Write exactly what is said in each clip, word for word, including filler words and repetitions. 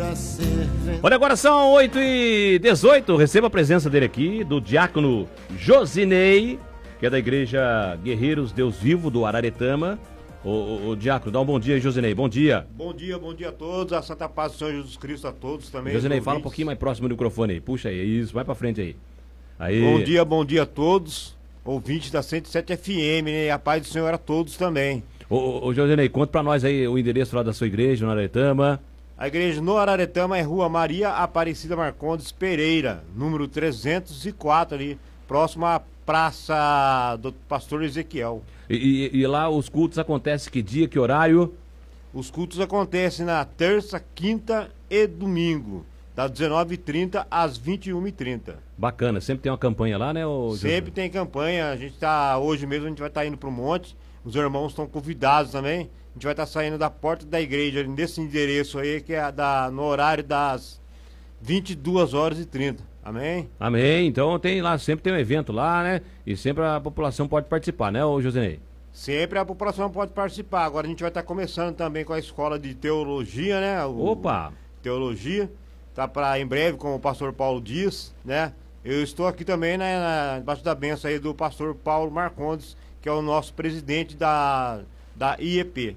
Olha, agora são oito e dezoito, receba a presença dele aqui, do diácono Josinei, que é da igreja Guerreiros Deus Vivo do Araretama. O, o, o diácono, dá um bom dia aí, Josinei, bom dia. Bom dia, bom dia a todos, a Santa Paz do Senhor Jesus Cristo a todos também. Josinei, fala um pouquinho mais próximo do microfone aí, puxa aí, isso, vai pra frente aí. aí. Bom dia, bom dia a todos, ouvintes da cento e sete F M, né, e a paz do Senhor a todos também. Ô, ô, ô Josinei, conta pra nós aí o endereço lá da sua igreja, no Araretama. A igreja no Araretama é Rua Maria Aparecida Marcondes Pereira, número trezentos e quatro ali, próximo à Praça do Pastor Ezequiel. E, e, e lá os cultos acontecem que dia, que horário? Os cultos acontecem na terça, quinta e domingo, das dezenove e trinta às vinte e uma e trinta. Bacana, sempre tem uma campanha lá, né? Ô, sempre tem campanha, a gente tá, hoje mesmo a gente vai estar tá indo pro monte, os irmãos estão convidados também, a gente vai estar tá saindo da porta da igreja, nesse endereço aí, que é da, no horário das vinte e duas horas e trinta. Amém? Amém. Então tem lá, sempre tem um evento lá, né? E sempre a população pode participar, né, ô Josinei? Sempre a população pode participar. Agora a gente vai estar começando também com a escola de teologia, né? O, Opa! Teologia. Tá para em breve com o pastor Paulo Dias, né? Eu estou aqui também, né, na, debaixo da bênção aí do pastor Paulo Marcondes, que é o nosso presidente da, da I E P.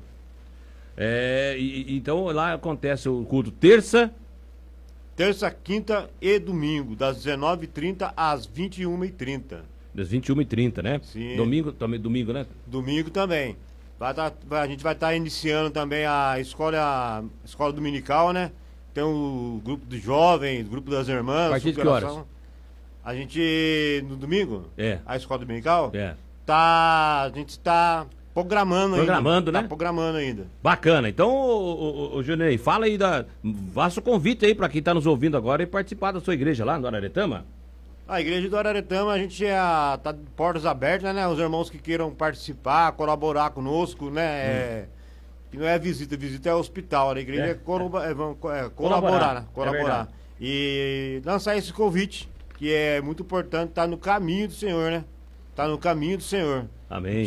É, e, então lá acontece o culto terça... Terça, quinta e domingo, das dezenove e trinta às vinte e uma e trinta. Das vinte e uma e trinta, né? Sim. Domingo também, domingo, né? Domingo também. Vai tá, vai, a gente vai estar tá iniciando também a escola, a escola dominical, né? Tem o grupo dos jovens, o grupo das irmãs. A partir de que horas? A gente, no domingo? É. A escola dominical? É. Tá, a gente está programando, programando ainda. né? Tá programando ainda. Bacana. Então, ô, ô, ô Junei, fala aí, da, faça o convite aí para quem tá nos ouvindo agora e participar da sua igreja lá no Araretama. A igreja do Araretama, a gente é, tá de portas abertas, né? Os irmãos que queiram participar, colaborar conosco, né? Hum. É, que não é visita, visita é hospital. A igreja é, é, colaborar, é, é, colaborar, colaborar, né? Colaborar. É e lançar esse convite, que é muito importante, tá no caminho do Senhor, né? Tá no caminho do Senhor. Amém.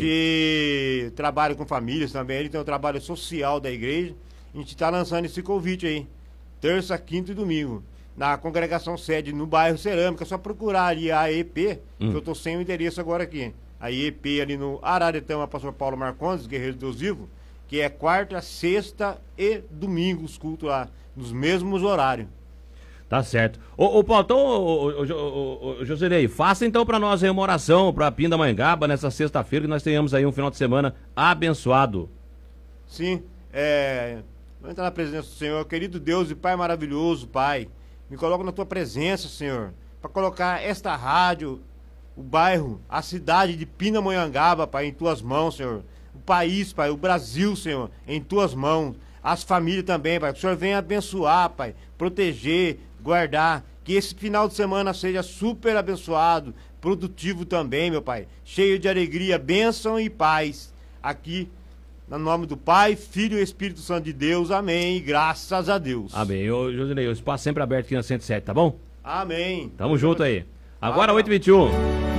Que trabalha com famílias também, ele tem um trabalho social da igreja. A gente tá lançando esse convite aí. Terça, quinta e domingo. Na congregação sede no bairro Cerâmica, é só procurar ali a E P, hum. que eu tô sem o endereço agora aqui. A E P ali no Araretama, pastor Paulo Marcondes, Guerreiros de Deus Vivo, que é quarta, sexta e domingo os cultos lá, nos mesmos horários. Tá certo. Ô, ô Paulo, então, ô, ô, ô, ô, Josinei, faça então pra nós aí uma oração pra Pindamonhangaba nessa sexta-feira, que nós tenhamos aí um final de semana abençoado. Sim, é... Vamos entrar na presença do Senhor, querido Deus e Pai maravilhoso, Pai. Me coloca na tua presença, Senhor, para colocar esta rádio, o bairro, a cidade de Pindamonhangaba, Pai, em tuas mãos, Senhor. O país, Pai, o Brasil, Senhor, em tuas mãos. As famílias também, Pai. Que o Senhor venha abençoar, Pai, proteger, guardar. Que esse final de semana seja super abençoado, produtivo também, meu Pai. Cheio de alegria, bênção e paz. Aqui, no nome do Pai, Filho e Espírito Santo de Deus. Amém. Graças a Deus. Amém. Ô, Josinei, o espaço sempre aberto aqui na cento e sete, tá bom? Amém. Tamo junto aí. Agora, oito e vinte e um.